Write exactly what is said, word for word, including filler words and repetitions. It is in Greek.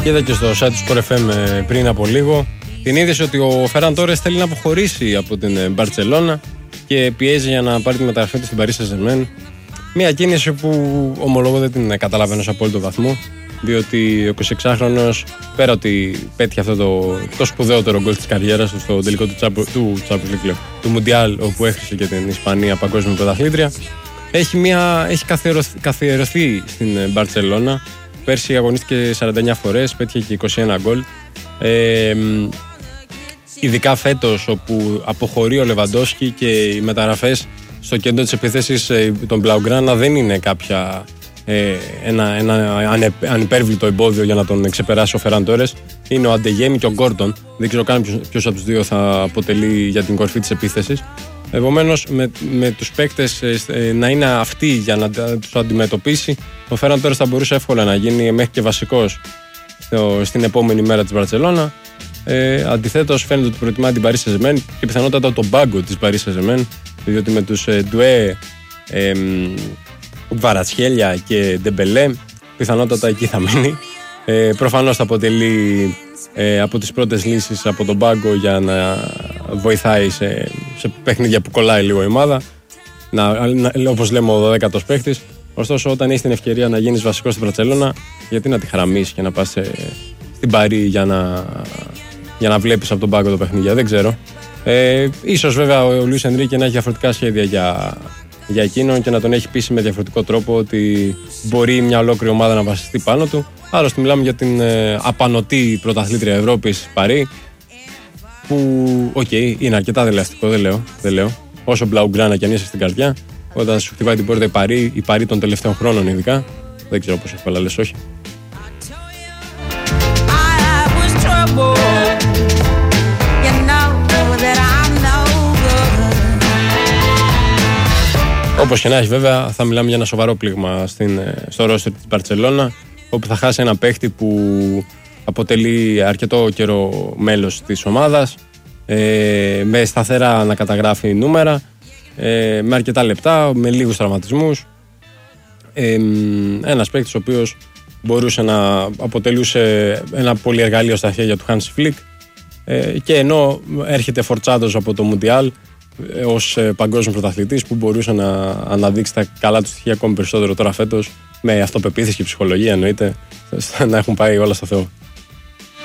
Είδα και στο site του Sport εφ εμ πριν από λίγο την είδηση ότι ο Φεράν Τόρες θέλει να αποχωρήσει από την Μπαρτσελώνα και πιέζει για να πάρει τη μεταγραφή του στην Paris Saint-Germain. Μια κίνηση που ομολογώ δεν την καταλαβαίνω σε απόλυτο βαθμό, διότι ο εικοσιεξάχρονος, πέρα ότι πέτυχε αυτό το, το σπουδαιότερο γκολ της καριέρας του στο τελικό του, του, του, του Μουντιάλ, όπου έχρισε και την Ισπανία παγκόσμια πρωταθλήτρια, έχει, μια, έχει καθιερωθεί, καθιερωθεί στην Μπαρτσελώνα. Πέρσι αγωνίστηκε σαράντα εννιά φορές, πέτυχε και είκοσι ένα γκολ. Ε, ειδικά φέτος, όπου αποχωρεί ο Λεβαντόσκι και οι μεταγραφές στο κέντρο της επίθεσης των Blaugrana δεν είναι κάποια, ε, ένα, ένα ανυπέρβλητο εμπόδιο για να τον ξεπεράσει ο Φεράν Τόρες. Είναι ο Αντεγέμι και ο Γκόρντον. Δεν ξέρω καν ποιος, ποιος από τους δύο θα αποτελεί για την κορφή της επίθεσης. Επομένως, με, με τους παίκτες ε, να είναι αυτοί για να τους αντιμετωπίσει, ο Φεράν Τόρες θα μπορούσε εύκολα να γίνει μέχρι και βασικός στο, στην επόμενη μέρα της Μπαρτσελώνα. Ε, αντιθέτως, φαίνεται ότι προτιμά την Paris Saint-Germain και πιθανότατα τον πάγκο της Paris Saint-Germain, διότι με τους ε, Ντουέ, ε, Βαρατσχέλια και Ντεμπελέ πιθανότατα εκεί θα μείνει. Ε, προφανώς θα αποτελεί ε, από τις πρώτες λύσεις από τον πάγκο για να βοηθάει σε, σε παιχνίδια που κολλάει λίγο η ομάδα, να, να, όπως λέμε ο δωδέκατος παίχτης. Ωστόσο, όταν έχεις την ευκαιρία να γίνεις βασικός στην Μπαρτσελώνα, γιατί να τη χαραμίσεις και να πας σε, στην Παρί για να, για να βλέπεις από τον πάγκο το παιχνίδια, δεν ξέρω. Ε, ίσως βέβαια ο Λουίς Ενρίκε να έχει διαφορετικά σχέδια για, για εκείνον και να τον έχει πείσει με διαφορετικό τρόπο ότι μπορεί μια ολόκληρη ομάδα να βασιστεί πάνω του. Άλλωστε, μιλάμε για την ε, απανωτή πρωταθλήτρια Ευρώπης Παρί, που, οκ, okay, είναι αρκετά δελεαστικό, δεν λέω, δεν λέω. Όσο Blaugrana κι αν είσαι στην καρδιά, όταν σου χτυπάει την πόρτα η Παρί, η Παρί των τελευταίων χρόνων ειδικά, δεν ξέρω πώς εύκολα λες όχι. Όπως και να έχει, βέβαια, θα μιλάμε για ένα σοβαρό πλήγμα στην, στο ρόστερ της Μπαρτσελώνα, όπου θα χάσει ένα παίχτη που αποτελεί αρκετό καιρό μέλος της ομάδας, ε, με σταθερά να καταγράφει νούμερα, ε, με αρκετά λεπτά, με λίγους τραυματισμούς. Ε, ένας παίκτης ο οποίος μπορούσε να αποτελούσε ένα πολυεργαλείο στα χέρια του Hansi Flick, ε, και ενώ έρχεται φορτσάτος από το Μουντιάλ ως παγκόσμιο πρωταθλητής που μπορούσε να αναδείξει τα καλά του στοιχεία ακόμη περισσότερο τώρα φέτος, με αυτοπεποίθηση και ψυχολογία εννοείται, να έχουν πάει όλα στο Θεό.